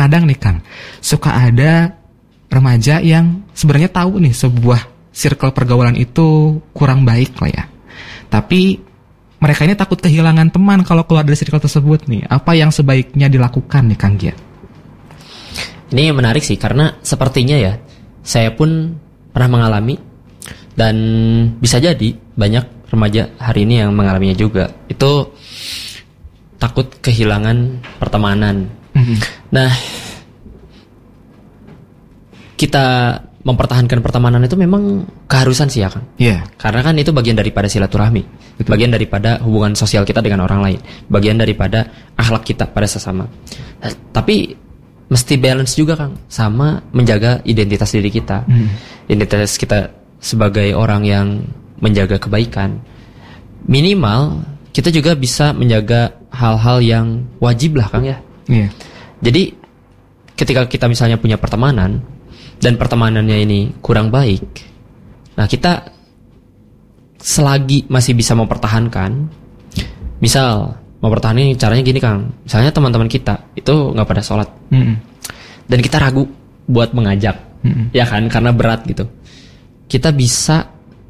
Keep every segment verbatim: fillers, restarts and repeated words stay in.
terkadang nih Kang, suka ada remaja yang sebenarnya tahu nih sebuah circle pergaulan itu kurang baik lah ya. Tapi mereka ini takut kehilangan teman kalau keluar dari circle tersebut nih. Apa yang sebaiknya dilakukan nih Kang Gia? Ini menarik sih, karena sepertinya ya, saya pun pernah mengalami, dan bisa jadi banyak remaja hari ini yang mengalaminya juga. Itu takut kehilangan pertemanan. Mm-hmm. Nah, kita mempertahankan pertemanan itu memang keharusan sih ya Kang. Iya. Yeah. Karena kan itu bagian daripada silaturahmi, betul. Bagian daripada hubungan sosial kita dengan orang lain, bagian daripada akhlak kita pada sesama. Nah, tapi mesti balance juga Kang, sama menjaga identitas diri kita. Mm. Identitas kita sebagai orang yang menjaga kebaikan. Minimal kita juga bisa menjaga hal-hal yang wajib lah Kang ya. Iya. Yeah. Jadi ketika kita misalnya punya pertemanan dan pertemanannya ini kurang baik, nah kita selagi masih bisa mempertahankan, misal mempertahankan caranya gini Kang, misalnya teman-teman kita itu nggak pada sholat, mm-hmm. dan kita ragu buat mengajak, mm-hmm. ya kan, karena berat gitu, kita bisa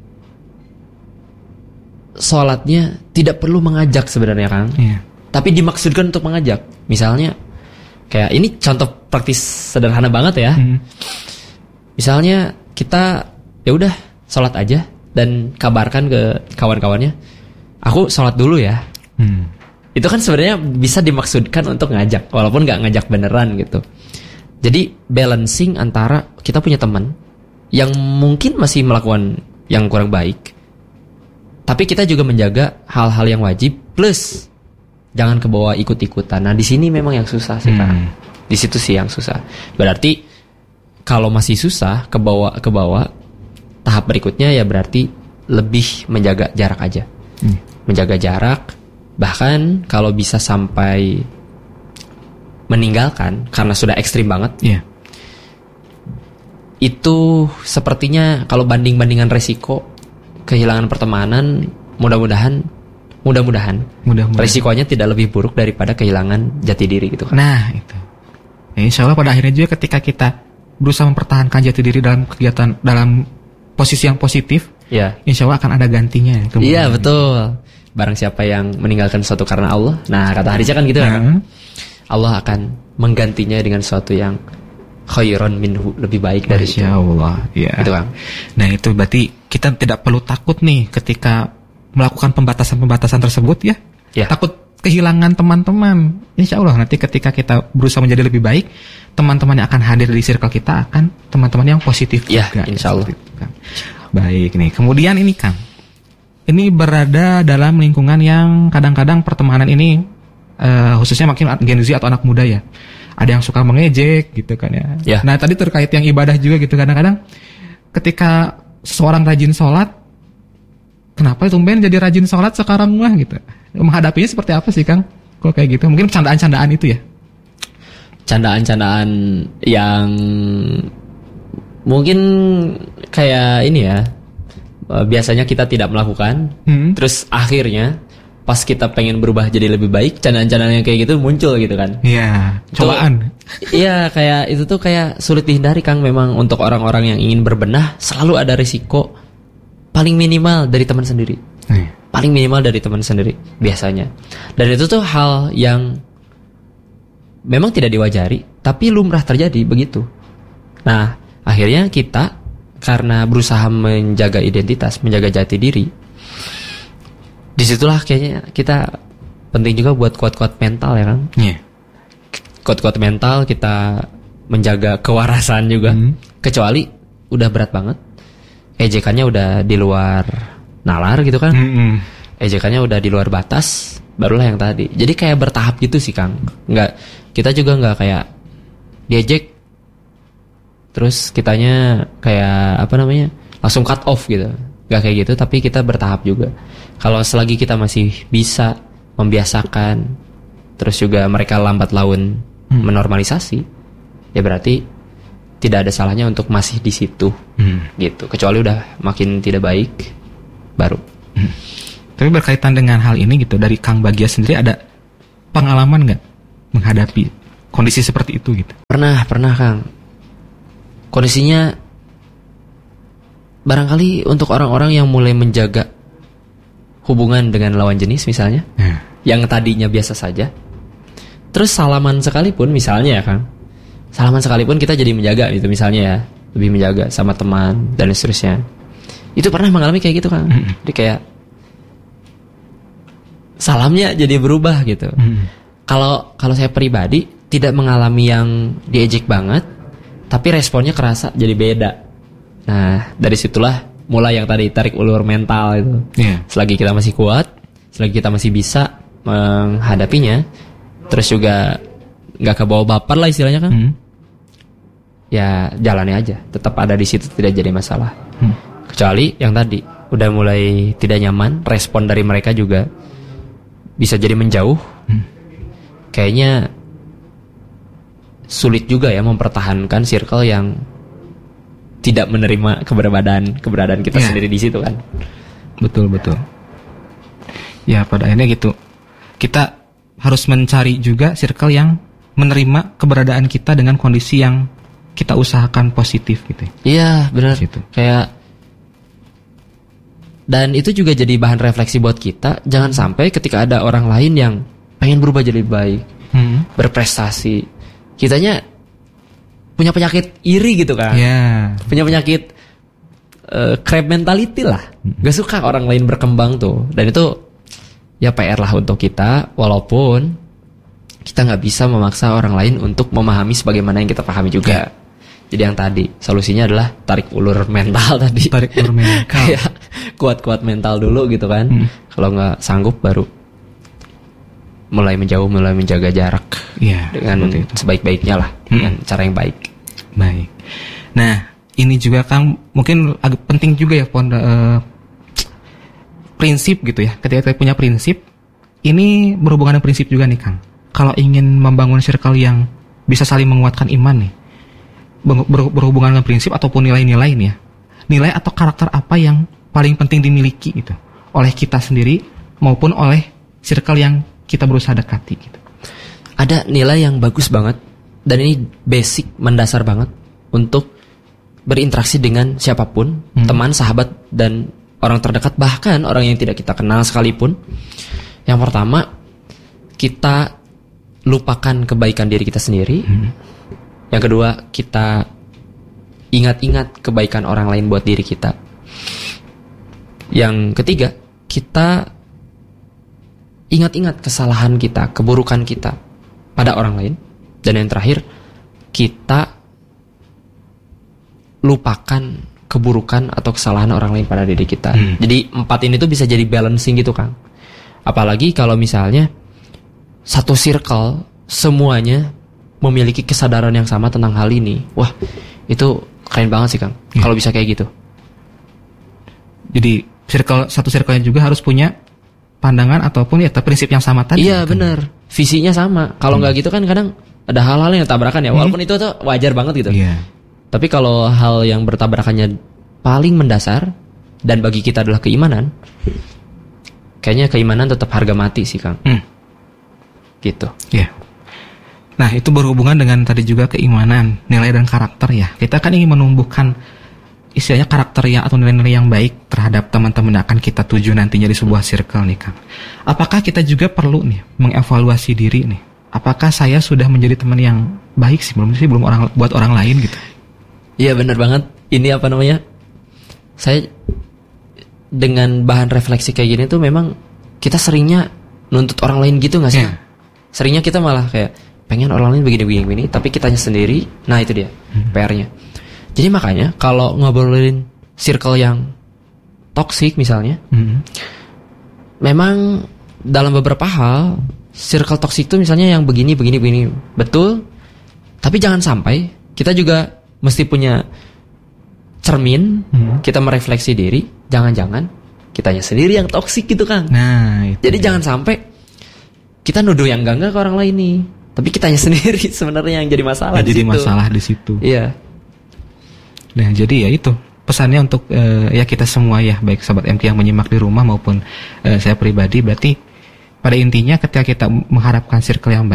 sholatnya tidak perlu mengajak sebenarnya Kang, yeah. tapi dimaksudkan untuk mengajak. Misalnya kayak ini contoh praktis sederhana banget ya. Hmm. Misalnya kita ya udah sholat aja dan kabarkan ke kawan-kawannya, aku sholat dulu ya. Hmm. Itu kan sebenarnya bisa dimaksudkan untuk ngajak, walaupun nggak ngajak beneran gitu. Jadi balancing antara kita punya teman yang mungkin masih melakukan yang kurang baik, tapi kita juga menjaga hal-hal yang wajib, plus jangan kebawa ikut-ikutan. Nah di sini memang yang susah sih Kak. Hmm. Di situ sih yang susah. Berarti kalau masih susah kebawa kebawa tahap berikutnya ya berarti lebih menjaga jarak aja. Hmm. Menjaga jarak, bahkan kalau bisa sampai meninggalkan karena sudah ekstrim banget. Yeah. Itu sepertinya kalau banding-bandingan resiko kehilangan pertemanan, mudah-mudahan Mudah-mudahan, mudah-mudahan resikonya tidak lebih buruk daripada kehilangan jati diri gitu kan. Nah itu ya, insya Allah pada akhirnya juga ketika kita berusaha mempertahankan jati diri dalam kegiatan, dalam posisi yang positif, ya, insya Allah akan ada gantinya. Iya betul. Barang siapa yang meninggalkan sesuatu karena Allah, nah kata hadisnya kan gitu kan, hmm. Allah akan menggantinya dengan sesuatu yang khairon minhu, lebih baik dari itu. Insya Allah ya. Gitu kan. Nah itu berarti kita tidak perlu takut nih ketika melakukan pembatasan-pembatasan tersebut ya, ya. Takut kehilangan teman-teman. Insya Allah nanti ketika kita berusaha menjadi lebih baik, teman-teman yang akan hadir di circle kita akan teman-teman yang positif ya, juga. Insya Allah. Baik nih. Kemudian ini Kang, ini berada dalam lingkungan yang kadang-kadang pertemanan ini uh, khususnya makin Gen Z atau anak muda ya, ada yang suka mengejek gitu kan ya. ya. Nah tadi terkait yang ibadah juga gitu, kadang-kadang ketika seseorang rajin sholat, kenapa tumben jadi rajin sholat sekarang mah gitu. Menghadapinya seperti apa sih Kang? Kalau kayak gitu, mungkin candaan-candaan itu ya? Candaan-candaan yang mungkin kayak ini ya, biasanya kita tidak melakukan, hmm. terus akhirnya pas kita pengen berubah jadi lebih baik, candaan-candaan yang kayak gitu muncul gitu kan? Iya, cobaan. Iya, kayak itu tuh kayak sulit dihindari Kang. Memang untuk orang-orang yang ingin berbenah selalu ada risiko paling minimal dari teman sendiri, hmm. paling minimal dari teman sendiri biasanya. Dan itu tuh hal yang memang tidak diwajari, tapi lumrah terjadi begitu. Nah, akhirnya kita karena berusaha menjaga identitas, menjaga jati diri, disitulah kayaknya kita penting juga buat kuat-kuat mental ya kan? Yeah. Kuat-kuat mental, kita menjaga kewarasan juga. Hmm. Kecuali udah berat banget, ejekannya udah di luar nalar gitu kan, mm-hmm. ejekannya udah di luar batas, barulah yang tadi. Jadi kayak bertahap gitu sih Kang. Nggak, kita juga nggak kayak diejek terus kitanya kayak apa namanya langsung cut off gitu, nggak kayak gitu. Tapi kita bertahap juga. Kalau selagi kita masih bisa membiasakan, terus juga mereka lambat laun hmm. menormalisasi, ya berarti tidak ada salahnya untuk masih di situ, hmm. gitu. Kecuali udah makin tidak baik, baru. Hmm. Tapi berkaitan dengan hal ini gitu, dari Kang Bagja sendiri ada pengalaman nggak menghadapi kondisi seperti itu gitu? Pernah, pernah Kang. Kondisinya barangkali untuk orang-orang yang mulai menjaga hubungan dengan lawan jenis misalnya, hmm. yang tadinya biasa saja, terus salaman sekalipun misalnya ya Kang, salaman sekalipun kita jadi menjaga gitu misalnya ya, lebih menjaga sama teman dan seterusnya. Itu pernah mengalami kayak gitu Kang. Hmm. Jadi kayak salamnya jadi berubah gitu. Kalau hmm. kalau saya pribadi tidak mengalami yang diejek banget, tapi responnya kerasa jadi beda. Nah, dari situlah mulai yang tadi tarik ulur mental itu. Yeah. Selagi kita masih kuat, selagi kita masih bisa menghadapinya, terus juga nggak kebawa baper lah istilahnya kan. Hmm. Ya jalani aja, tetap ada di situ, tidak jadi masalah. Hmm. Kecuali yang tadi udah mulai tidak nyaman, respon dari mereka juga bisa jadi menjauh. Hmm. Kayaknya sulit juga ya mempertahankan circle yang tidak menerima keberadaan keberadaan kita ya. Sendiri di situ kan. Betul betul. Ya pada akhirnya gitu. Kita harus mencari juga circle yang menerima keberadaan kita dengan kondisi yang kita usahakan positif gitu. Iya benar. Gitu. Kayak dan itu juga jadi bahan refleksi buat kita. Jangan sampai ketika ada orang lain yang pengen berubah jadi lebih baik, hmm. berprestasi, kitanya punya penyakit iri gitu kan. Yeah. Punya penyakit uh, crab mentality lah. Hmm. Gak suka orang lain berkembang tuh. Dan itu ya P R lah untuk kita. Walaupun kita gak bisa memaksa orang lain untuk memahami sebagaimana yang kita pahami juga. Yeah. Jadi yang tadi solusinya adalah tarik ulur mental tadi. Tarik ulur mental. Kayak kuat-kuat mental dulu gitu kan. Hmm. Kalau gak sanggup baru mulai menjauh, mulai menjaga jarak ya, dengan sebaik-baiknya lah, hmm. dengan cara yang baik. Baik. Nah, ini juga Kang mungkin agak penting juga ya pon uh, prinsip gitu ya. Ketika kita punya prinsip, ini berhubungan dengan prinsip juga nih Kang. Kalau ingin membangun circle yang bisa saling menguatkan iman nih, ber- berhubungan dengan prinsip ataupun nilai-nilai nih ya. Nilai atau karakter apa yang paling penting dimiliki gitu oleh kita sendiri maupun oleh circle yang kita berusaha dekati gitu. Ada nilai yang bagus banget dan ini basic mendasar banget untuk berinteraksi dengan siapapun, hmm. teman, sahabat dan orang terdekat, bahkan orang yang tidak kita kenal sekalipun. Yang pertama, kita lupakan kebaikan diri kita sendiri. Hmm. Yang kedua, kita ingat-ingat kebaikan orang lain buat diri kita. Yang ketiga, kita ingat-ingat kesalahan kita, keburukan kita pada orang lain. Dan yang terakhir, kita lupakan keburukan atau kesalahan orang lain pada diri kita. Hmm. Jadi empat ini tuh bisa jadi balancing gitu Kang. Apalagi kalau misalnya satu circle semuanya memiliki kesadaran yang sama tentang hal ini. Wah, itu keren banget sih Kang. Yeah. Kalau bisa kayak gitu. Jadi circle satu circle-nya juga harus punya pandangan ataupun ya prinsip yang sama tadi. Iya benar, visinya sama. Kalau nggak hmm. gitu kan kadang ada hal-hal yang tabrakan ya. Walaupun hmm. itu tuh wajar banget gitu. Yeah. Tapi kalau hal yang bertabrakannya paling mendasar dan bagi kita adalah keimanan, kayaknya keimanan tetap harga mati sih Kang. Hmm. Gitu. Iya. Yeah. Nah itu berhubungan dengan tadi juga keimanan, nilai dan karakter ya. Kita kan ingin menumbuhkan istilahnya karakter ya atau nilai-nilai yang baik terhadap teman-teman yang akan kita tuju nantinya di sebuah circle nih Kang. Apakah kita juga perlu nih mengevaluasi diri nih? Apakah saya sudah menjadi teman yang baik sih belum sih belum orang buat orang lain gitu? Iya benar banget. Ini apa namanya? Saya dengan bahan refleksi kayak gini tuh memang kita seringnya nuntut orang lain gitu nggak sih? Yeah. Seringnya kita malah kayak pengen orang lain begini-begini, tapi kitanya sendiri. Nah itu dia hmm. P R-nya. Jadi makanya kalau ngobrolin circle yang toksik misalnya, mm-hmm. memang dalam beberapa hal circle toksik itu misalnya yang begini, begini, begini, betul. Tapi jangan sampai kita juga mesti punya cermin, mm-hmm. kita merefleksi diri. Jangan-jangan kitanya sendiri yang toksik gitu Kang. Nah, itu jadi dia. Jangan sampai kita nuduh yang enggak-enggak ke orang lain nih, tapi kitanya sendiri sebenarnya yang jadi masalah. Ya, di jadi situ. masalah di situ. Iya. Nah jadi ya itu pesannya untuk uh, ya kita semua ya, baik Sobat M K yang menyimak di rumah maupun uh, saya pribadi. Berarti pada intinya ketika kita mengharapkan circle yang baik,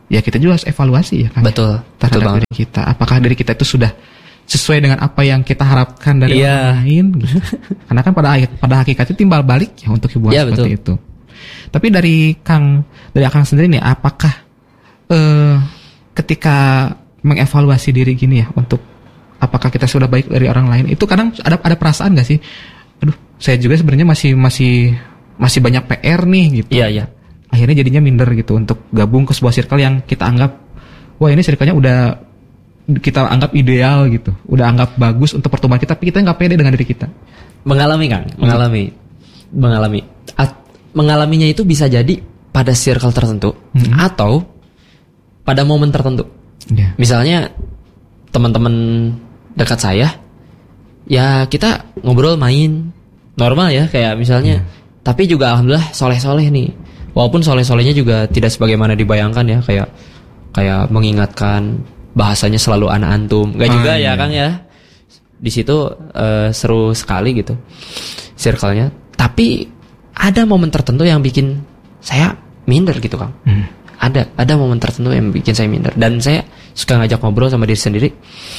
ya kita juga harus evaluasi ya kan. Betul. Terhadap diri kita. Apakah diri kita itu sudah sesuai dengan apa yang kita harapkan dari yeah. orang lain? Gitu. Karena kan pada pada hakikatnya timbal balik ya untuk hubungan yeah, seperti betul. itu. Tapi dari Kang dari Akang sendiri nih, apakah uh, ketika mengevaluasi diri gini ya untuk apakah kita sudah baik dari orang lain, itu kadang ada ada perasaan nggak sih? Aduh, saya juga sebenarnya masih masih masih banyak P R nih gitu. Iya yeah, iya. Yeah. Akhirnya jadinya minder gitu untuk gabung ke sebuah circle yang kita anggap, wah ini circle-nya udah kita anggap ideal gitu, udah anggap bagus untuk pertemuan kita, tapi kita nggak pede dengan diri kita. Mengalami Kang, mengalami, hmm. mengalami. At, mengalaminya itu bisa jadi pada circle tertentu hmm. atau pada momen tertentu. Yeah. Misalnya teman-teman dekat saya, ya kita ngobrol main normal ya, kayak misalnya, yeah. tapi juga alhamdulillah soleh-soleh nih. Walaupun soleh-solehnya juga tidak sebagaimana dibayangkan ya, kayak kayak mengingatkan bahasanya selalu ana antum, nggak juga ah, ya iya. Kang ya. Di situ uh, seru sekali gitu circle-nya. Tapi ada momen tertentu yang bikin saya minder gitu Kang. Hmm. Ada ada momen tertentu yang bikin saya minder, dan saya suka ngajak ngobrol sama diri sendiri.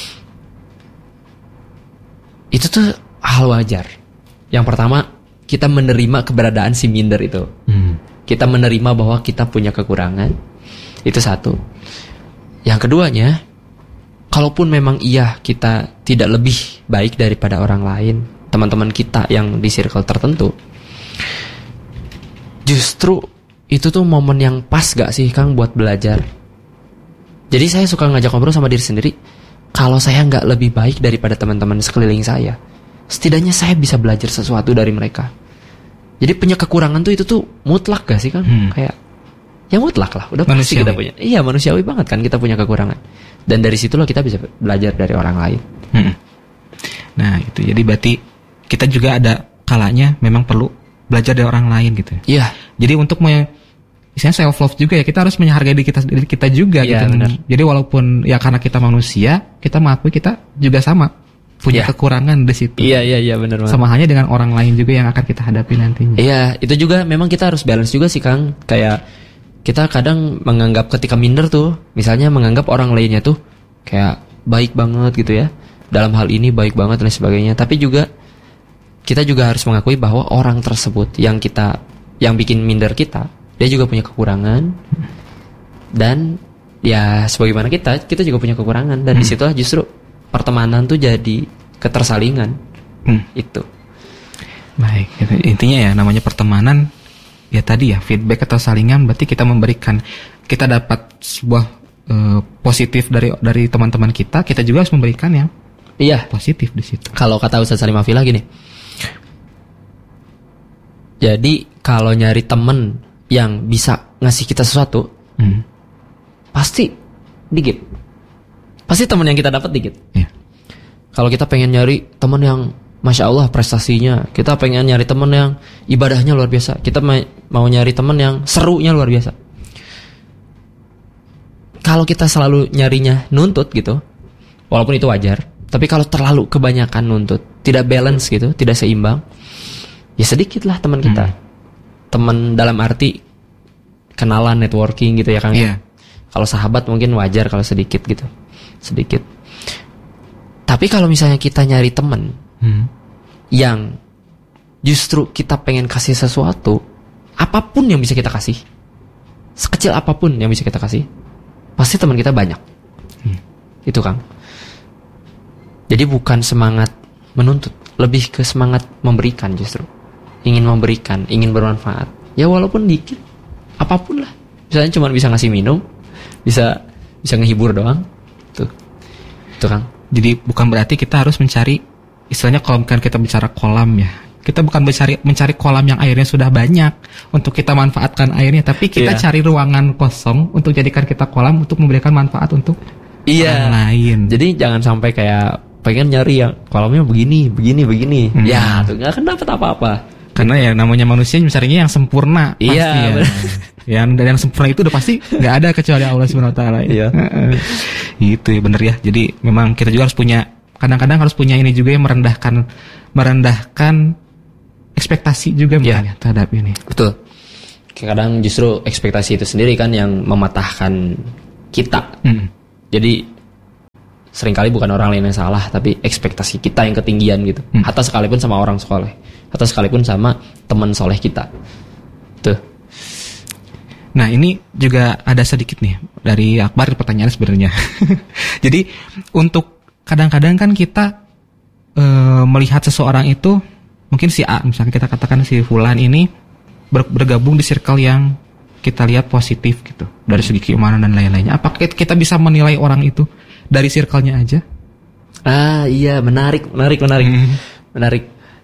Itu tuh hal wajar. Yang pertama, kita menerima keberadaan si minder itu. Hmm. Kita menerima bahwa kita punya kekurangan. Itu satu. Yang keduanya, kalaupun memang iya kita tidak lebih baik daripada orang lain, teman-teman kita yang di circle tertentu, justru itu tuh momen yang pas gak sih Kang buat belajar. Jadi saya suka ngajak ngobrol sama diri sendiri. Kalau saya gak lebih baik daripada teman-teman sekeliling saya, setidaknya saya bisa belajar sesuatu dari mereka. Jadi punya kekurangan tuh itu tuh mutlak gak sih Kang? Hmm. Kayak ya mutlak lah, udah pasti kita punya. Iya, manusiawi banget kan kita punya kekurangan. Dan dari situlah kita bisa belajar dari orang lain. Hmm. Nah itu jadi berarti kita juga ada kalanya memang perlu belajar dari orang lain gitu. Iya. Jadi untuk me, misalnya self love juga ya, kita harus menghargai diri kita diri kita juga ya, gitu. Benar. Jadi walaupun ya karena kita manusia, kita mengakui kita juga sama punya ya. kekurangan di situ. Iya iya iya benar banget. Sama halnya dengan orang lain juga yang akan kita hadapi nantinya. Iya, itu juga memang kita harus balance juga sih Kang. Kayak kita kadang menganggap ketika minder tuh, misalnya menganggap orang lainnya tuh kayak baik banget gitu ya. Dalam hal ini baik banget dan sebagainya. Tapi juga kita juga harus mengakui bahwa orang tersebut yang kita yang bikin minder kita, dia juga punya kekurangan. Dan ya sebagaimana kita, kita juga punya kekurangan. Dan hmm. disitulah justru pertemanan tuh jadi ketersalingan. Hmm. Itu. Baik, intinya ya namanya pertemanan ya tadi ya feedback atau salingan, berarti kita memberikan, kita dapat sebuah uh, positif dari dari teman-teman kita, kita juga harus memberikan yang iya positif di situ. Kalau kata Ustaz Salim Afila gini, jadi kalau nyari temen yang bisa ngasih kita sesuatu, hmm. pasti dikit, pasti teman yang kita dapat dikit. Yeah. Kalau kita pengen nyari teman yang Masya Allah prestasinya, kita pengen nyari teman yang ibadahnya luar biasa, kita mau nyari teman yang serunya luar biasa. Kalau kita selalu nyarinya nuntut gitu, walaupun itu wajar, tapi kalau terlalu kebanyakan nuntut, tidak balance gitu, tidak seimbang, ya sedikit lah teman kita. Hmm. Teman dalam arti kenalan, networking gitu ya Kang. Yeah. Kalau sahabat mungkin wajar kalau sedikit gitu, sedikit. Tapi kalau misalnya kita nyari teman hmm. yang justru kita pengen kasih sesuatu, apapun yang bisa kita kasih, sekecil apapun yang bisa kita kasih, pasti teman kita banyak. hmm. Itu Kang. Jadi bukan semangat menuntut, lebih ke semangat memberikan justru. Ingin memberikan, ingin bermanfaat. Ya walaupun dikit, apapun lah. Misalnya cuma bisa ngasih minum, bisa bisa ngehibur doang. Tuh. Itu Kang. Jadi bukan berarti kita harus mencari, istilahnya kalau kan kita bicara kolam ya, kita bukan mencari mencari kolam yang airnya sudah banyak untuk kita manfaatkan airnya, tapi kita yeah. cari ruangan kosong untuk jadikan kita kolam untuk memberikan manfaat untuk yeah. orang lain. Jadi jangan sampai kayak pengen nyari yang kolamnya begini, begini, begini. Hmm. Ya, tuh nggak akan dapat apa-apa. Karena ya namanya manusia mencarinya yang sempurna. Iya. Pasti ya. Yang dan yang sempurna itu udah pasti nggak ada kecuali Allah Subhanahu Wa Taala. Iya. Gitu ya, bener ya. Jadi memang kita juga harus punya, kadang-kadang harus punya ini juga yang merendahkan merendahkan ekspektasi juga ya. terhadap ini. Betul. Kadang justru ekspektasi itu sendiri kan yang mematahkan kita. Hmm. Jadi seringkali bukan orang lain yang salah, tapi ekspektasi kita yang ketinggian gitu. Hmm. Atau sekalipun sama orang soleh, atau sekalipun sama teman soleh kita. Tuh. Nah ini juga ada sedikit nih dari Akbar pertanyaan sebenarnya. Jadi untuk kadang-kadang kan kita e, melihat seseorang itu, mungkin si A, misalnya kita katakan si Fulan ini ber, bergabung di circle yang kita lihat positif gitu, dari segi keimanan dan lain-lainnya. Apakah kita bisa menilai orang itu dari circle-nya aja? Ah iya, menarik, menarik, menarik, hmm. menarik.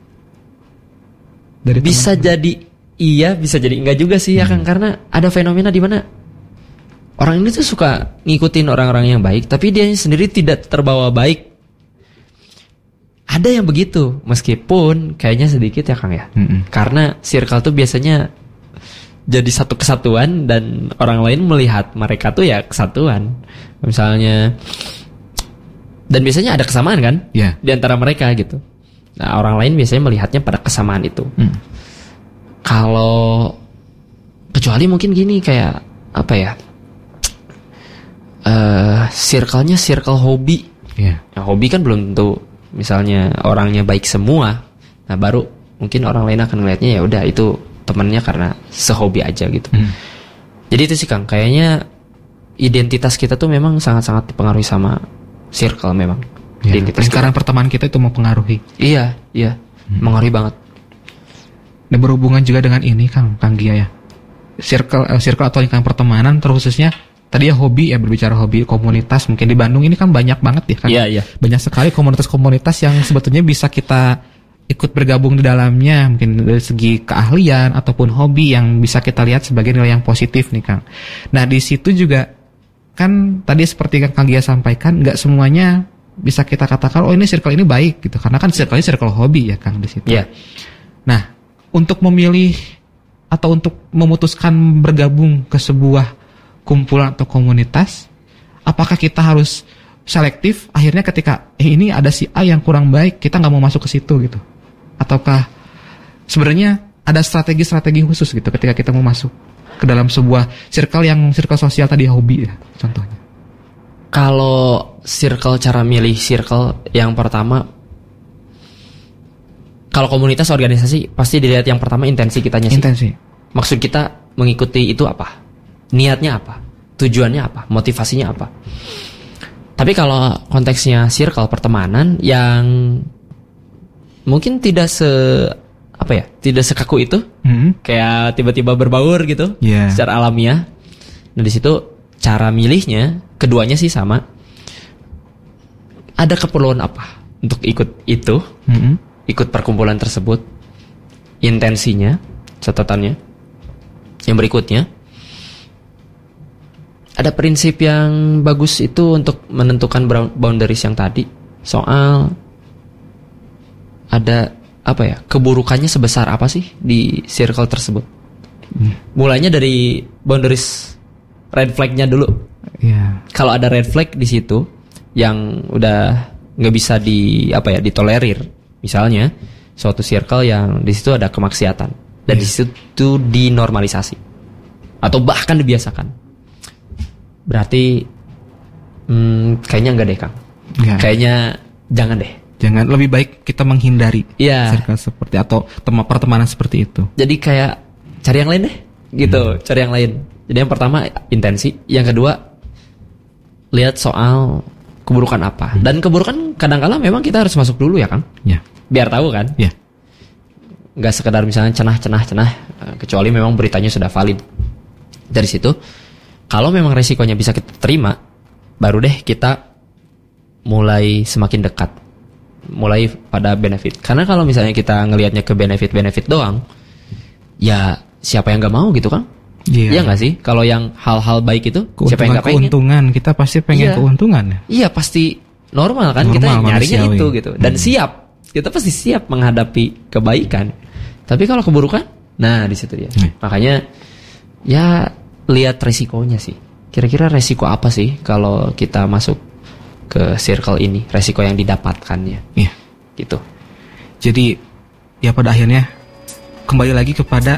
Dari bisa teman-teman. Jadi iya, bisa jadi enggak juga sih hmm. ya kan, karena ada fenomena di mana orang ini tuh suka ngikutin orang-orang yang baik, tapi dia sendiri tidak terbawa baik. Ada yang begitu, meskipun kayaknya sedikit ya Kang ya. Hmm. Karena circle tuh biasanya jadi satu kesatuan dan orang lain melihat mereka tuh ya kesatuan. Misalnya, dan biasanya ada kesamaan kan yeah. di antara mereka gitu. Nah orang lain biasanya melihatnya pada kesamaan itu. Hmm. Kalau kecuali mungkin gini kayak apa ya, uh, circle-nya circle hobi. Yeah. Nah, hobi kan belum tentu misalnya orangnya baik semua. Nah baru mungkin orang lain akan melihatnya ya udah itu temannya karena sehobi aja gitu. Hmm. Jadi itu sih Kang, kayaknya identitas kita tuh memang sangat-sangat dipengaruhi sama circle memang. Ya, lingkaran pertemanan kita itu mempengaruhi. Iya, iya, hmm. mengaruhi banget. Dan berhubungan juga dengan ini Kang, Kang Gia ya. Circle, uh, circle atau lingkaran pertemanan terkhususnya tadi ya hobi ya, berbicara hobi, komunitas mungkin di Bandung ini kan banyak banget ya kan. Iya, iya. Banyak sekali komunitas-komunitas yang sebetulnya bisa kita ikut bergabung di dalamnya, mungkin dari segi keahlian ataupun hobi yang bisa kita lihat sebagai nilai yang positif nih Kang. Nah di situ juga kan tadi seperti yang Kang Gia sampaikan, nggak semuanya bisa kita katakan oh ini circle ini baik gitu, karena kan circle ini circle hobi ya Kang di situ. Yeah. Nah untuk memilih atau untuk memutuskan bergabung ke sebuah kumpulan atau komunitas, apakah kita harus selektif akhirnya ketika eh ini ada si A yang kurang baik kita nggak mau masuk ke situ gitu? Ataukah sebenarnya ada strategi-strategi khusus gitu ketika kita mau masuk ke dalam sebuah circle yang circle sosial tadi hobi ya contohnya? Kalau circle, cara milih circle yang pertama, kalau komunitas organisasi pasti dilihat yang pertama intensi kitanya sih. Intensi. Maksud kita mengikuti itu apa? Niatnya apa? Tujuannya apa? Motivasinya apa? Tapi kalau konteksnya circle pertemanan yang mungkin tidak se apa ya, tidak sekaku itu, hmm. kayak tiba-tiba berbaur gitu, yeah. secara alamiah. Nah di situ cara milihnya, keduanya sih sama. Ada keperluan apa untuk ikut itu, hmm. ikut perkumpulan tersebut, intensinya, catatannya. Yang berikutnya, ada prinsip yang bagus itu untuk menentukan boundaries yang tadi, soal ada apa ya, keburukannya sebesar apa sih di circle tersebut. hmm. Mulainya dari boundaries red flag-nya dulu. yeah. Kalau ada red flag di situ yang udah nggak bisa di apa ya ditolerir, misalnya suatu circle yang di situ ada kemaksiatan dan yeah. di situ dinormalisasi atau bahkan dibiasakan, berarti hmm, kayaknya enggak deh Kang. yeah. Kayaknya jangan deh. Jangan, lebih baik kita menghindari yeah. circle seperti atau tema pertemanan seperti itu. Jadi kayak cari yang lain deh, gitu, hmm. cari yang lain. Jadi yang pertama intensi, yang kedua lihat soal keburukan apa. Hmm. Dan keburukan kadang-kala memang kita harus masuk dulu ya Kang. Ya. Biar tahu kan. Ya. Nggak sekedar misalnya cenah-cenah-cenah, kecuali memang beritanya sudah valid. Dari situ, kalau memang resikonya bisa kita terima, baru deh kita mulai semakin dekat. Mulai pada benefit. Karena kalau misalnya kita ngelihatnya ke benefit-benefit doang, ya siapa yang nggak mau gitu Kang? Iya yeah. nggak sih? Kalau yang hal-hal baik itu, keuntungan, siapa yang nggak pengen? Keuntungan, kita pasti pengen yeah. keuntungan. Iya pasti normal kan, normal, kita nyarinya manusiawi. Itu gitu. Dan hmm. siap, kita pasti siap menghadapi kebaikan. Tapi kalau keburukan, nah di situ dia. Hmm. Makanya ya lihat resikonya sih. Kira-kira resiko apa sih kalau kita masuk ke circle ini, resiko yang didapatkannya. Iya. Gitu. Jadi ya pada akhirnya kembali lagi kepada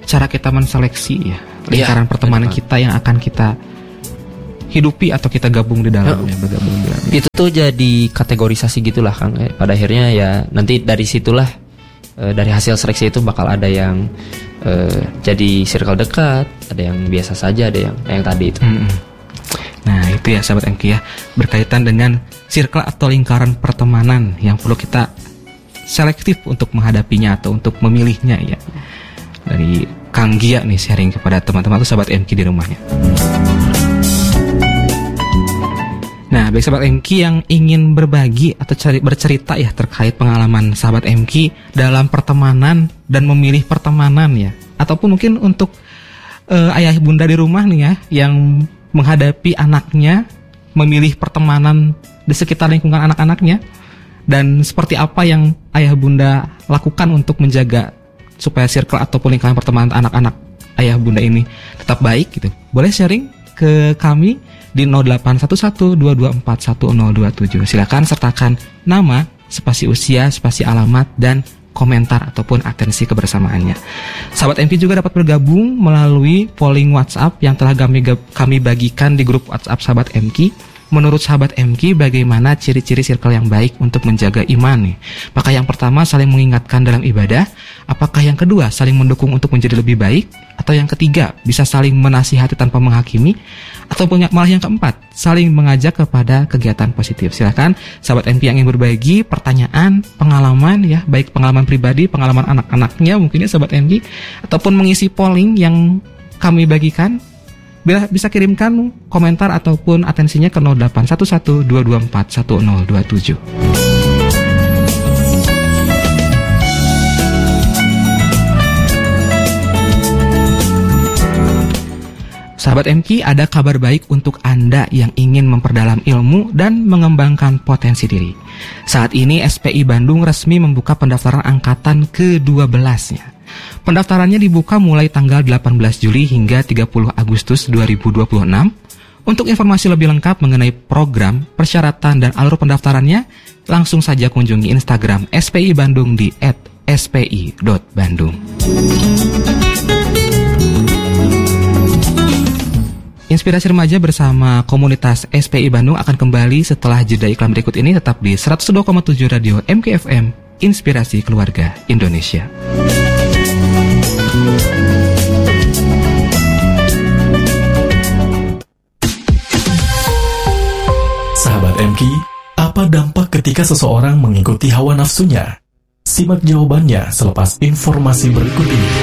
cara kita menseleksi ya lingkaran ya, pertemanan betul. Kita yang akan kita hidupi atau kita gabung di dalamnya, ya, bergabung di dalamnya. Itu tuh jadi kategorisasi gitulah Kang. Pada akhirnya ya nanti dari situlah e, dari hasil seleksi itu bakal ada yang e, jadi circle dekat, ada yang biasa saja, ada yang yang tadi itu. Hmm. Nah itu ya sahabat M K ya, berkaitan dengan circle atau lingkaran pertemanan yang perlu kita selektif untuk menghadapinya atau untuk memilihnya ya. Dari Kang Gia nih sharing kepada teman-teman atau sahabat M K di rumahnya. Nah, bagi sahabat M K yang ingin berbagi atau cari, bercerita ya terkait pengalaman sahabat M K dalam pertemanan dan memilih pertemanan ya, ataupun mungkin untuk uh, ayah bunda di rumah nih ya yang menghadapi anaknya memilih pertemanan di sekitar lingkungan anak-anaknya, dan seperti apa yang ayah bunda lakukan untuk menjaga supaya circle ataupun lingkaran pertemanan anak-anak ayah bunda ini tetap baik gitu. Boleh sharing ke kami di nol delapan satu satu dua dua empat satu nol dua tujuh. Silakan sertakan nama, spasi usia, spasi alamat, dan komentar ataupun atensi kebersamaannya. Sahabat M K juga dapat bergabung melalui polling WhatsApp yang telah kami, kami bagikan di grup WhatsApp sahabat M K. Menurut sahabat M K, bagaimana ciri-ciri circle yang baik untuk menjaga iman nih? Apakah yang pertama saling mengingatkan dalam ibadah? Apakah yang kedua saling mendukung untuk menjadi lebih baik? Atau yang ketiga bisa saling menasihati tanpa menghakimi? Atau malah yang keempat saling mengajak kepada kegiatan positif? Silakan sahabat M K yang ingin berbagi pertanyaan, pengalaman ya, baik pengalaman pribadi, pengalaman anak-anaknya mungkin ya sahabat M K, ataupun mengisi polling yang kami bagikan. Bila bisa kirimkan komentar ataupun atensinya ke nol delapan satu satu dua dua empat satu nol dua tujuh. Sahabat M K, ada kabar baik untuk Anda yang ingin memperdalam ilmu dan mengembangkan potensi diri. Saat ini S P I Bandung resmi membuka pendaftaran angkatan ke dua belas-nya. Pendaftarannya dibuka mulai tanggal delapan belas Juli hingga tiga puluh Agustus dua ribu dua puluh enam. Untuk informasi lebih lengkap mengenai program, persyaratan, dan alur pendaftarannya, langsung saja kunjungi Instagram S P I Bandung di et s p i dot bandung. Inspirasi Remaja bersama komunitas S P I Bandung akan kembali setelah jeda iklan berikut ini. Tetap di seratus dua koma tujuh Radio M K F M, Inspirasi Keluarga Indonesia. Sahabat M K, apa dampak ketika seseorang mengikuti hawa nafsunya? Simak jawabannya selepas informasi berikut ini.